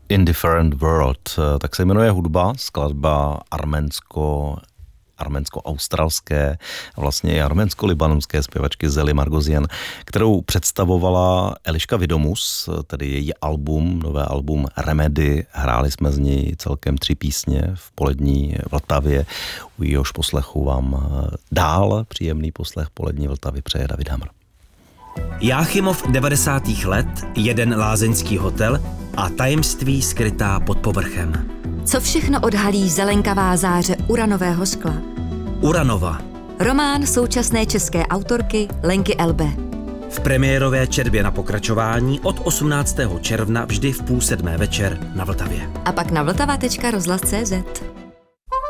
Indifferent World, tak se jmenuje hudba, skladba arménsko-australské a vlastně i arménsko-libanonské zpěvačky Zely Margozian, kterou představovala Eliška Vidomus, tedy její nové album Remedy. Hráli jsme z něj celkem 3 písně v Polední Vltavě. U jehož poslechu vám dál příjemný poslech Polední Vltavy přeje David Hamr. Jáchymov 90. let, jeden lázeňský hotel a tajemství skrytá pod povrchem. Co všechno odhalí zelenkavá záře uranového skla? Uranova. Román současné české autorky Lenky Elbe. V premiérové četbě na pokračování od 18. června vždy v 6:30 večer na Vltavě. A pak na vltava.rozhlas.cz.